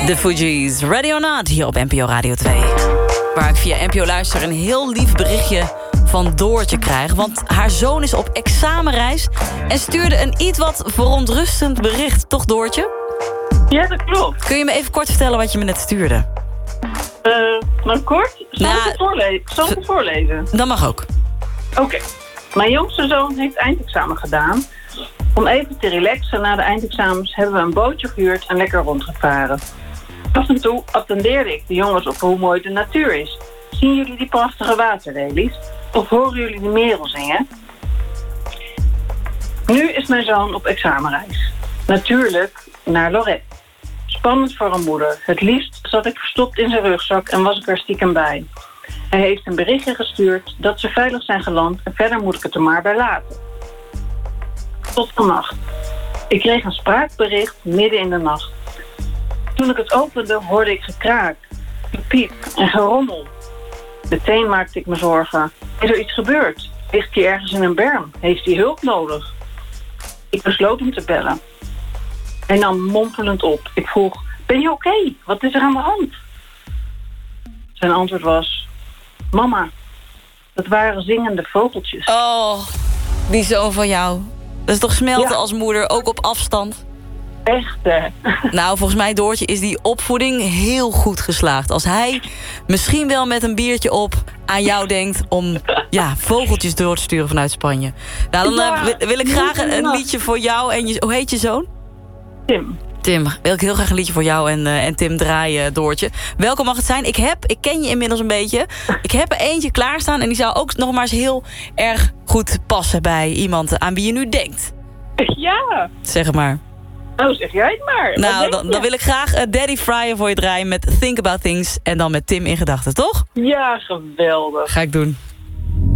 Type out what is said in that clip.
De Fugees, Ready or Not, hier op NPO Radio 2. Waar ik via NPO Luister een heel lief berichtje van Doortje krijg. Want haar zoon is op examenreis en stuurde een iets wat verontrustend bericht. Toch, Doortje? Ja, dat klopt. Kun je me even kort vertellen wat je me net stuurde? Maar kort? Zal ik het voorlezen? Dat mag ook. Oké. Mijn jongste zoon heeft eindexamen gedaan. Om even te relaxen na de eindexamens hebben we een bootje gehuurd en lekker rondgevaren. Af en toe attendeerde ik de jongens op hoe mooi de natuur is. Zien jullie die prachtige waterlelies? Of horen jullie de merel zingen? Nu is mijn zoon op examenreis. Natuurlijk naar Lorette. Spannend voor een moeder. Het liefst zat ik verstopt in zijn rugzak en was ik er stiekem bij. Hij heeft een berichtje gestuurd dat ze veilig zijn geland en verder moet ik het er maar bij laten. Tot vannacht. Ik kreeg een spraakbericht midden in de nacht. Toen ik het opende hoorde ik gekraak, gepiep en gerommel. Meteen maakte ik me zorgen. Is er iets gebeurd? Ligt hij ergens in een berm? Heeft hij hulp nodig? Ik besloot hem te bellen. Hij nam mompelend op. Ik vroeg, ben je oké? Wat is er aan de hand? Zijn antwoord was, mama, dat waren zingende vogeltjes. Oh, die zoon van jou. Dat is toch smelten als moeder, ook op afstand? Echt, hè? Nou, volgens mij, Doortje, is die opvoeding heel goed geslaagd. Als hij misschien wel met een biertje op aan jou denkt om vogeltjes door te sturen vanuit Spanje. Nou, dan wil ik graag een liedje voor jou en hoe heet je zoon? Tim, wil ik heel graag een liedje voor jou en Tim draaien, Doortje. Welke mag het zijn? Ik ken je inmiddels een beetje. Ik heb er eentje klaarstaan en die zou ook nog maar eens heel erg goed passen bij iemand aan wie je nu denkt. Ja. Zeg het maar. Nou, zeg jij het maar. Nou, dan wil ik graag Daddy Fryer voor je draaien met Think About Things en dan met Tim in gedachten, toch? Ja, geweldig. Ga ik doen.